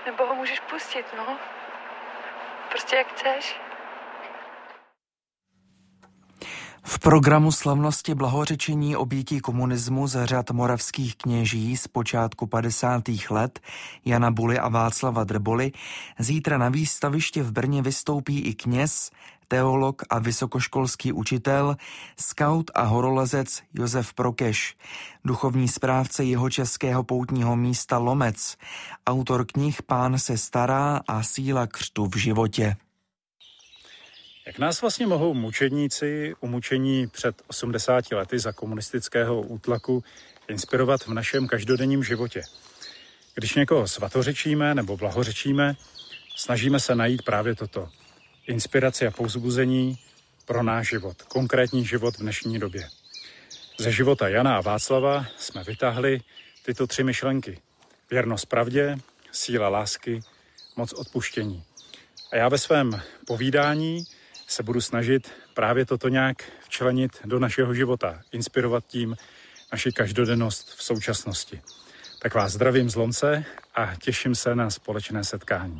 Nebo ho můžeš pustit, no. Prostě jak chceš. V programu slavnosti blahořečení obětí komunismu z řad moravských kněží z počátku 50. let Jana Buly a Václava Drboly zítra na výstavišti v Brně vystoupí i kněz, teolog a vysokoškolský učitel, skaut a horolezec Josef Prokeš, duchovní správce jihočeského poutního místa Lomec, autor knih Pán se stará a Síla křtu v životě. Jak nás vlastně mohou mučedníci umučení před 80 lety za komunistického útlaku inspirovat v našem každodenním životě? Když někoho svatořečíme nebo blahořečíme, snažíme se najít právě toto. Inspiraci a povzbuzení pro náš život, konkrétní život v dnešní době. Ze života Jana a Václava jsme vytáhli tyto 3 myšlenky. Věrnost pravdě, síla lásky, moc odpuštění. A já ve svém povídání se budu snažit právě toto nějak včlenit do našeho života, inspirovat tím naši každodennost v současnosti. Tak vás zdravím z Lomce a těším se na společné setkání.